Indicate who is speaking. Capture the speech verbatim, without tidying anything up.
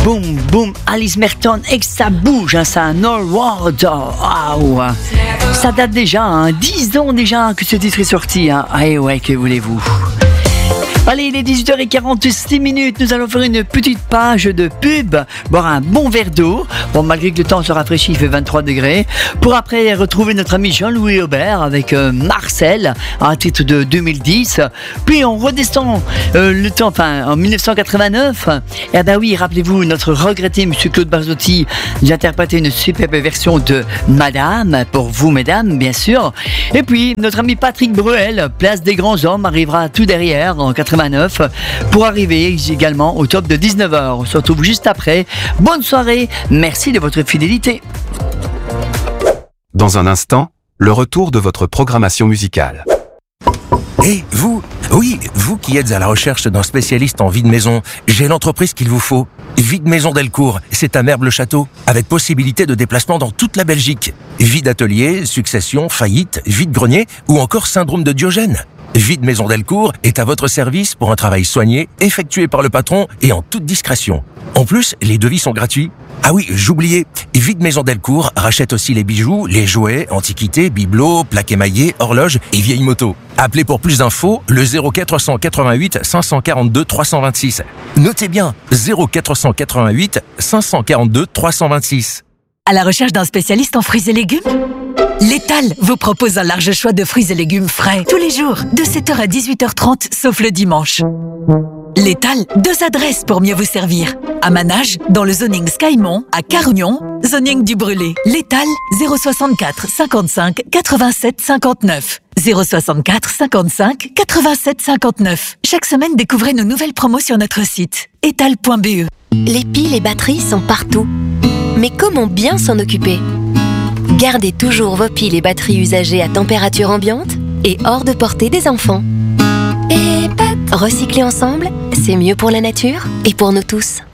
Speaker 1: Boum, boum, Alice Merton, et que ça bouge, hein, ça, Norwood. Waouh, ça date déjà, hein, dix ans déjà que ce titre est sorti. Hein. Ah et ouais, que voulez-vous? Allez, il est dix-huit heures quarante-six minutes, nous allons faire une petite page de pub, boire un bon verre d'eau, bon, malgré que le temps se rafraîchit, il fait vingt-trois degrés, pour après retrouver notre ami Jean-Louis Aubert avec euh, Marcel, un titre de deux mille dix, puis on redescend euh, le temps, enfin, en dix-neuf cent quatre-vingt-neuf, et ben oui, rappelez-vous, notre regretté monsieur Claude Barzotti, j'ai interprété une superbe version de Madame, pour vous mesdames, bien sûr, et puis notre ami Patrick Bruel, Place des Grands Hommes, arrivera tout derrière, en quatre-vingt-neuf, pour arriver également au top de dix-neuf heures. On se retrouve juste après. Bonne soirée, merci de votre fidélité.
Speaker 2: Dans un instant, le retour de votre programmation musicale.
Speaker 3: Et vous, oui, vous qui êtes à la recherche d'un spécialiste en vie de maison, j'ai l'entreprise qu'il vous faut. Vie de Maison Delcourt, c'est à Merble-le-Château, avec possibilité de déplacement dans toute la Belgique. Vie d'atelier, succession, faillite, vie de grenier ou encore syndrome de Diogène. Vie de Maison Delcourt est à votre service pour un travail soigné, effectué par le patron et en toute discrétion. En plus, les devis sont gratuits. Ah oui, j'oubliais, Vie de Maison Delcourt rachète aussi les bijoux, les jouets, antiquités, bibelots, plaques émaillées, horloges et vieilles motos. Appelez pour plus d'infos le zéro quatre cent quatre-vingt-huit cinq cent quarante-deux trois cent vingt-six. Notez bien, zéro quatre cent quatre-vingt-huit cinq cent quarante-deux trois cent vingt-six.
Speaker 4: À la recherche d'un spécialiste en fruits et légumes ? L'Étal vous propose un large choix de fruits et légumes frais tous les jours, de sept heures à dix-huit heures trente, sauf le dimanche. L'Étal, deux adresses pour mieux vous servir. À Manage, dans le zoning Skymont, à Carugnon, zoning du Brûlé. L'Étal, zéro soixante-quatre cinquante-cinq quatre-vingt-sept cinquante-neuf. zéro soixante-quatre cinquante-cinq quatre-vingt-sept cinquante-neuf. Chaque semaine, découvrez nos nouvelles promos sur notre site étal point b e.
Speaker 5: Les piles et batteries sont partout. Mais comment bien s'en occuper ? Gardez toujours vos piles et batteries usagées à température ambiante et hors de portée des enfants. Et recycler ensemble, c'est mieux pour la nature et pour nous tous.